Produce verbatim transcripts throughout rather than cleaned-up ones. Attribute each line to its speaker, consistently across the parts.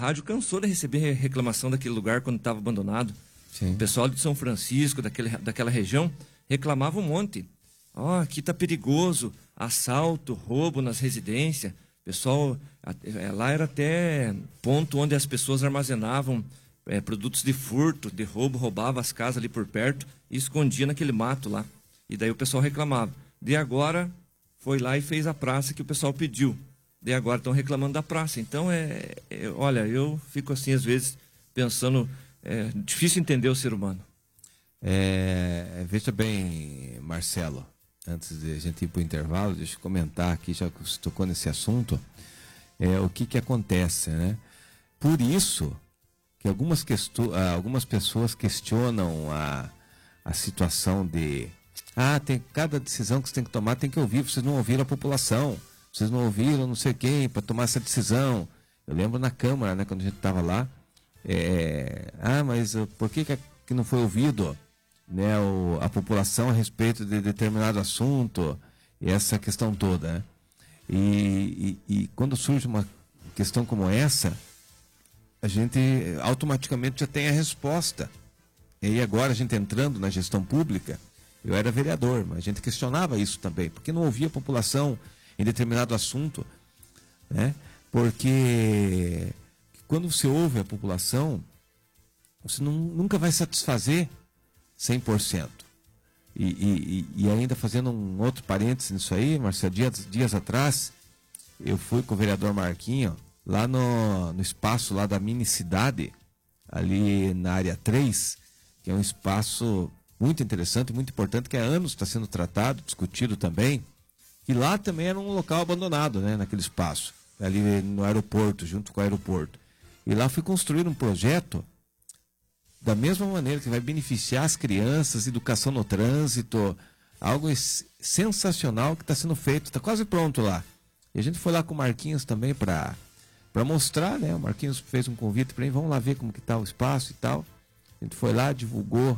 Speaker 1: rádio cansou de receber reclamação daquele lugar quando estava abandonado. Sim. O pessoal de São Francisco, daquele, daquela região, reclamava um monte. Ó, oh, aqui tá perigoso, assalto, roubo nas residências. Pessoal, lá era até ponto onde as pessoas armazenavam é, produtos de furto, de roubo, roubava as casas ali por perto e escondia naquele mato lá. E daí o pessoal reclamava. De agora, foi lá e fez a praça que o pessoal pediu. De agora estão reclamando da praça. Então, é, é, olha, eu fico assim, às vezes, pensando, é difícil entender o ser humano.
Speaker 2: É, veja bem, Marcelo, antes de a gente ir para o intervalo, deixa eu comentar aqui, já que você tocou nesse assunto, é, o que que acontece, né? Por isso que algumas, questões, algumas pessoas questionam a, a situação de, ah, tem, cada decisão que você tem que tomar tem que ouvir, vocês não ouviram a população, vocês não ouviram não sei quem para tomar essa decisão. Eu lembro na Câmara, né, quando a gente estava lá, é, ah, mas por que, que não foi ouvido, né, o, a população a respeito de determinado assunto, e essa questão toda, né? E, e, e quando surge uma questão como essa, a gente automaticamente já tem a resposta. E aí agora a gente entrando na gestão pública, eu era vereador, mas a gente questionava isso também, porque não ouvia a população em determinado assunto, né? Porque quando você ouve a população, você não, nunca vai satisfazer cem por cento. E, e, e ainda fazendo um outro parênteses nisso aí, Marcelo, dias, dias atrás, eu fui com o vereador Marquinho, lá no, no espaço lá da mini cidade, ali na área três, que é um espaço muito interessante, muito importante, que há anos está sendo tratado, discutido também, e lá também era um local abandonado, né, naquele espaço, ali no aeroporto, junto com o aeroporto. E lá foi construído um projeto da mesma maneira que vai beneficiar as crianças, educação no trânsito, algo sensacional que está sendo feito, está quase pronto lá. E a gente foi lá com o Marquinhos também para para mostrar, né? O Marquinhos fez um convite para mim, vamos lá ver como que está o espaço e tal. A gente foi lá, divulgou,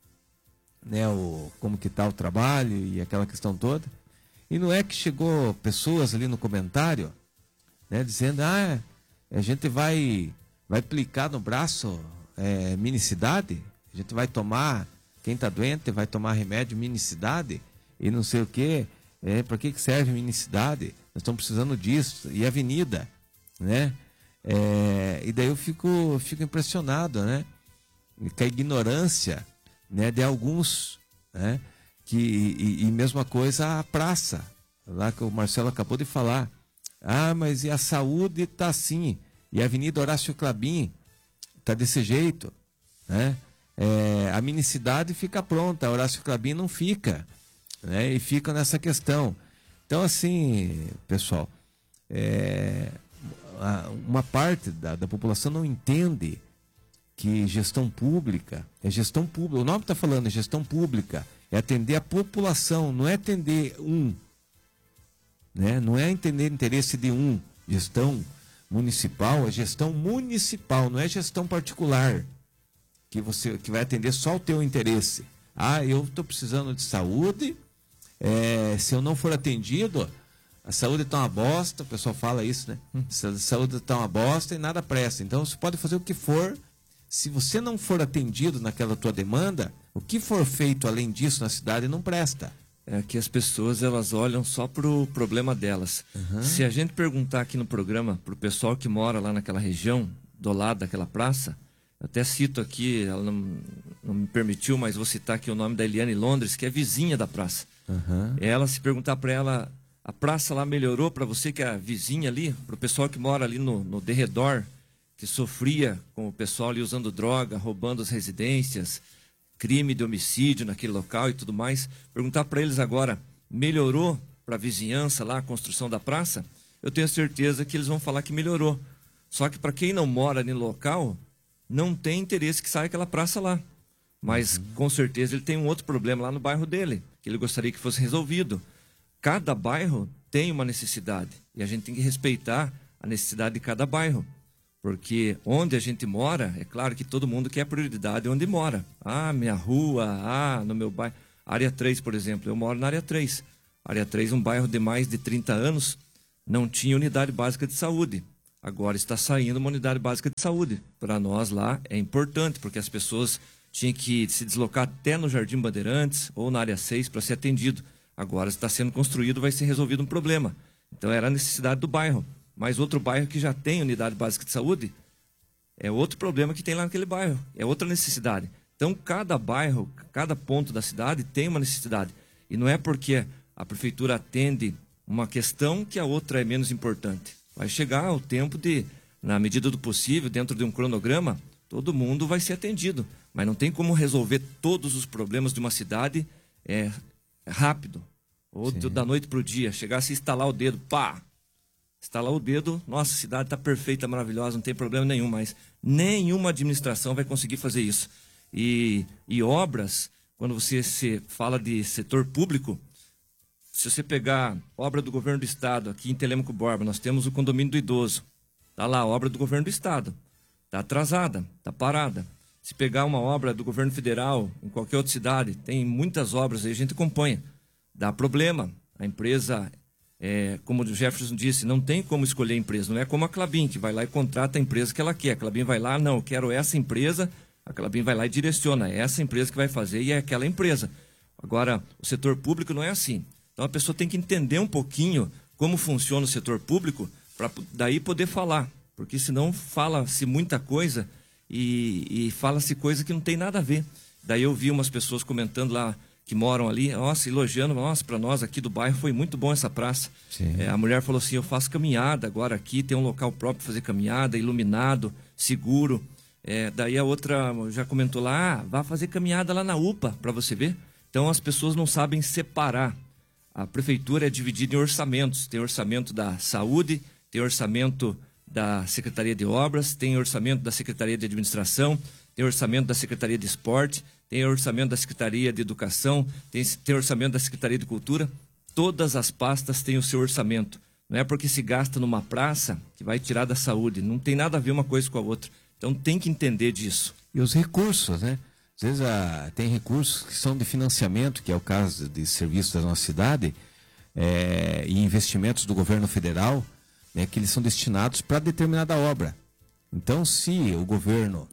Speaker 2: né, o, como que está o trabalho e aquela questão toda. E não é que chegou pessoas ali no comentário, né, dizendo, ah, a gente vai, vai aplicar no braço é, minicidade, a gente vai tomar, quem está doente vai tomar remédio minicidade e não sei o que, é, para que, que serve minicidade? Nós estamos precisando disso, e avenida, né? É, e daí eu fico, fico impressionado, né? Com a ignorância, né, de alguns, né? Que, e, e mesma coisa a praça, lá que o Marcelo acabou de falar. Ah, mas e a saúde está assim, e a Avenida Horácio Clabin está desse jeito, né? É, a minicidade fica pronta, a Horácio Clabin não fica, né? E fica nessa questão. Então, assim, pessoal, é, uma parte da, da população não entende que gestão pública é gestão pública. O nome está falando, é gestão pública, é atender a população, não é atender um, né? Não é entender interesse de um. Gestão municipal é gestão municipal, não é gestão particular, que você que vai atender só o teu interesse. Ah, eu estou precisando de saúde, é, se eu não for atendido, a saúde está uma bosta, o pessoal fala isso, né? Hum. A saúde está uma bosta e nada presta. Então você pode fazer o que for, se você não for atendido naquela tua demanda, o que for feito além disso na cidade não presta.
Speaker 1: É que as pessoas, elas olham só pro problema delas. Uhum. Se a gente perguntar aqui no programa pro pessoal que mora lá naquela região, do lado daquela praça, eu até cito aqui, ela não, não me permitiu, mas vou citar aqui o nome da Eliane Londres, que é vizinha da praça. Uhum. Ela, se perguntar para ela, a praça lá melhorou para você que é a vizinha ali, pro pessoal que mora ali no, no derredor, que sofria com o pessoal ali usando droga, roubando as residências, crime de homicídio naquele local e tudo mais, perguntar para eles agora, melhorou para a vizinhança lá a construção da praça? Eu tenho certeza que eles vão falar que melhorou. Só que para quem não mora no local, não tem interesse que saia aquela praça lá. Mas uhum. com certeza ele tem um outro problema lá no bairro dele, que ele gostaria que fosse resolvido. Cada bairro tem uma necessidade e a gente tem que respeitar a necessidade de cada bairro. Porque onde a gente mora, é claro que todo mundo quer prioridade onde mora. Ah, minha rua, ah, no meu bairro. Área três, por exemplo, eu moro na área três. Área três, um bairro de mais de trinta anos, não tinha unidade básica de saúde. Agora está saindo uma unidade básica de saúde. Para nós lá é importante, porque as pessoas tinham que se deslocar até no Jardim Bandeirantes ou na área seis para ser atendido. Agora está sendo construído, vai ser resolvido um problema. Então era a necessidade do bairro. Mas outro bairro que já tem unidade básica de saúde, é outro problema que tem lá naquele bairro. É outra necessidade. Então cada bairro, cada ponto da cidade tem uma necessidade. E não é porque a prefeitura atende uma questão que a outra é menos importante. Vai chegar o tempo de, na medida do possível, dentro de um cronograma, todo mundo vai ser atendido. Mas não tem como resolver todos os problemas de uma cidade é, rápido. Ou Sim. da noite para o dia. Chegar a se instalar o dedo, pá! Instalar o dedo, nossa, a cidade está perfeita, maravilhosa, não tem problema nenhum. Mas nenhuma administração vai conseguir fazer isso. E, e obras, quando você se fala de setor público, se você pegar obra do governo do estado, aqui em Telêmaco Borba, nós temos o condomínio do idoso. Está lá a obra do governo do estado. Está atrasada, está parada. Se pegar uma obra do governo federal, em qualquer outra cidade, tem muitas obras aí, a gente acompanha. Dá problema. A empresa, é, como o Jefferson disse, não tem como escolher a empresa. Não é como a Klabin, que vai lá e contrata a empresa que ela quer. A Klabin vai lá, não, eu quero essa empresa. A Klabin vai lá e direciona. É essa empresa que vai fazer e é aquela empresa. Agora, o setor público não é assim. Então a pessoa tem que entender um pouquinho como funciona o setor público para daí poder falar. Porque senão fala-se muita coisa e, e fala-se coisa que não tem nada a ver. Daí eu vi umas pessoas comentando lá que moram ali, nossa, elogiando, nossa, para nós aqui do bairro foi muito bom essa praça. É, a mulher falou assim, eu faço caminhada agora aqui, tem um local próprio para fazer caminhada, iluminado, seguro. É, daí a outra já comentou lá, ah, vá fazer caminhada lá na U P A para você ver. Então as pessoas não sabem separar. A prefeitura é dividida em orçamentos. Tem orçamento da saúde, tem orçamento da Secretaria de Obras, tem orçamento da Secretaria de Administração, tem orçamento da Secretaria de Esporte, tem orçamento da Secretaria de Educação, tem, tem orçamento da Secretaria de Cultura. Todas as pastas têm o seu orçamento. Não é porque se gasta numa praça que vai tirar da saúde. Não tem nada a ver uma coisa com a outra. Então tem que entender disso.
Speaker 2: E os recursos, né? Às vezes ah, tem recursos que são de financiamento, que é o caso de serviços da nossa cidade, é, e investimentos do governo federal, né, que eles são destinados para determinada obra. Então, se o governo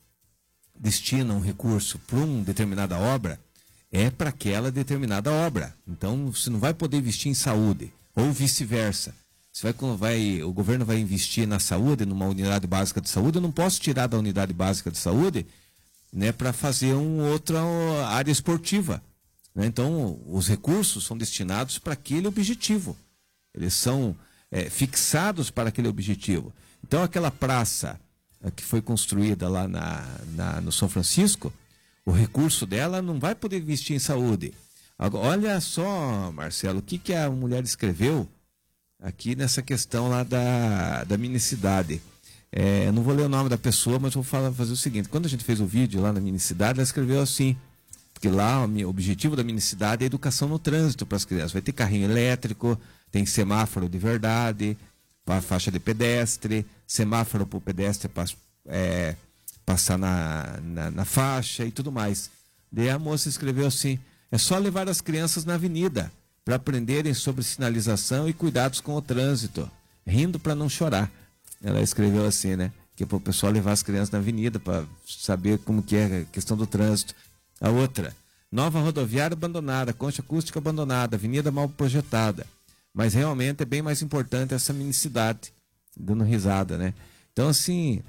Speaker 2: destina um recurso para uma determinada obra, é para aquela determinada obra. Então, você não vai poder investir em saúde, ou vice-versa. Você vai, vai, o governo vai investir na saúde, numa unidade básica de saúde, eu não posso tirar da unidade básica de saúde, né, para fazer uma outra área esportiva. Né? Então, os recursos são destinados para aquele objetivo. Eles são é, fixados para aquele objetivo. Então, aquela praça é, que foi construída lá na, na, no São Francisco, o recurso dela não vai poder investir em saúde. Agora, olha só, Marcelo, o que, que a mulher escreveu aqui nessa questão lá da, da minicidade. É, eu não vou ler o nome da pessoa, mas vou falar, fazer o seguinte. Quando a gente fez o vídeo lá na minicidade, ela escreveu assim, porque lá o objetivo da minicidade é a educação no trânsito para as crianças. Vai ter carrinho elétrico, tem semáforo de verdade, para faixa de pedestre, semáforo para o pedestre para é, passar na, na, na faixa e tudo mais. Daí a moça escreveu assim, é só levar as crianças na avenida para aprenderem sobre sinalização e cuidados com o trânsito, rindo para não chorar. Ela escreveu assim, né? Que é para o pessoal levar as crianças na avenida para saber como que é a questão do trânsito. A outra, nova rodoviária abandonada, concha acústica abandonada, avenida mal projetada. Mas realmente é bem mais importante essa minicidade, dando risada, né? Então, assim,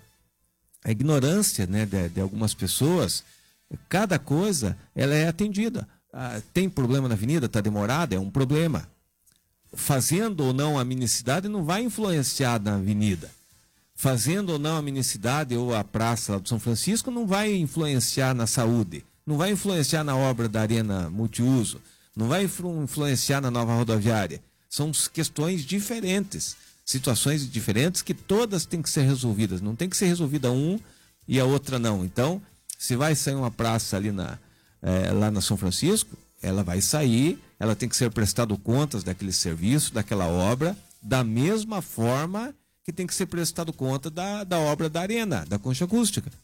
Speaker 2: a ignorância, né, de, de algumas pessoas, cada coisa, ela é atendida. Ah, tem problema na avenida, está demorada, é um problema. Fazendo ou não a minicidade não vai influenciar na avenida. Fazendo ou não a minicidade ou a praça lá do São Francisco não vai influenciar na saúde, não vai influenciar na obra da arena multiuso, não vai influenciar na nova rodoviária. São questões diferentes, situações diferentes que todas têm que ser resolvidas. Não tem que ser resolvida um e a outra não. Então, se vai sair uma praça ali na, é, lá na São Francisco, ela vai sair, ela tem que ser prestado contas daquele serviço, daquela obra, da mesma forma que tem que ser prestado conta da, da obra da arena, da concha acústica.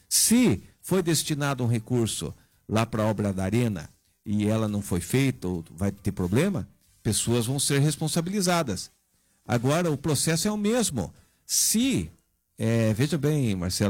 Speaker 2: Se foi destinado um recurso lá para a obra da arena e ela não foi feita ou vai ter problema, pessoas vão ser responsabilizadas. Agora, o processo é o mesmo. Se É, veja bem, Marcelo.